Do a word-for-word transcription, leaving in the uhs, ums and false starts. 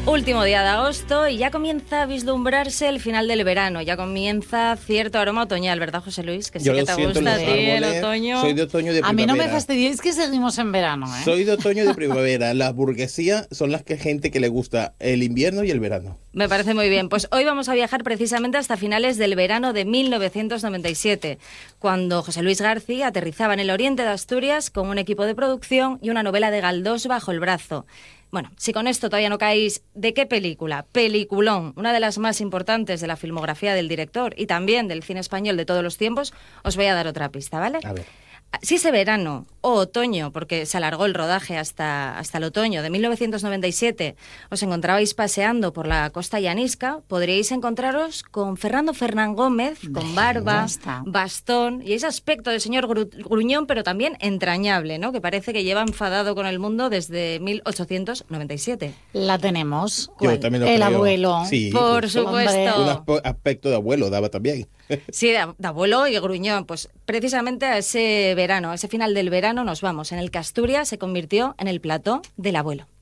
Último día de agosto y ya comienza a vislumbrarse el final del verano, ya comienza cierto aroma otoñal, ¿verdad, José Luis? Que sí Yo que lo te siento en gusta a los ti el árboles. otoño. Soy de otoño y de A mí primavera. no me fastidiéis que seguimos en verano, ¿eh? Soy de otoño y de primavera. Las burguesías son las que gente que le gusta el invierno y el verano. Me parece muy bien. Pues hoy vamos a viajar precisamente hasta finales del verano de mil novecientos noventa y siete, cuando José Luis García aterrizaba en el oriente de Asturias con un equipo de producción y una novela de Galdós bajo el brazo. Bueno, si con esto todavía no caéis, ¿de qué película? Peliculón, una de las más importantes de la filmografía del director y también del cine español de todos los tiempos. Os voy a dar otra pista, ¿vale? A ver. Si ese verano o otoño, porque se alargó el rodaje hasta, hasta el otoño de mil novecientos noventa y siete, os encontrabais paseando por la costa llanisca, podríais encontraros con Fernando Fernán Gómez, con barba, bastón y ese aspecto de señor gru- gruñón, pero también entrañable, ¿no? Que parece que lleva enfadado con el mundo desde mil ochocientos noventa y siete. La tenemos. Yo también lo El creo. abuelo. Sí, Por justo. supuesto. Un aspe- aspecto de abuelo daba también. Sí, de, de abuelo y gruñón. Pues precisamente a ese verano, a ese final del verano nos vamos, en el que Asturias se convirtió en el plató del abuelo.